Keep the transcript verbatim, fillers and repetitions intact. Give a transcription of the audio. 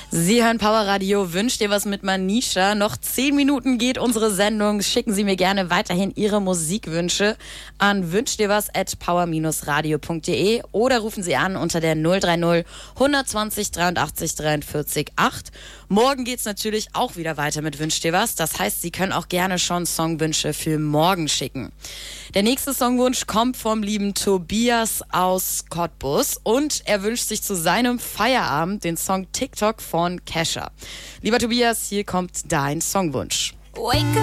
Sie hören Power Radio, wünscht ihr was mit Manisha? Noch zehn Minuten geht unsere Sendung. Schicken Sie mir gerne weiterhin Ihre Musikwünsche an wünscht ihr was at power radio punkt de oder rufen Sie an unter der null drei null hundertzwanzig dreiundachtzig dreiundvierzig acht. Morgen geht's natürlich auch wieder weiter mit Wünscht ihr was. Das heißt, Sie können auch gerne schon Songwünsche für morgen schicken. Der nächste Songwunsch kommt vom lieben Tobias aus Cottbus und er wünscht sich zu seinem Feierabend den Song TikTok von Kesha. Lieber Tobias, hier kommt dein Songwunsch. Wake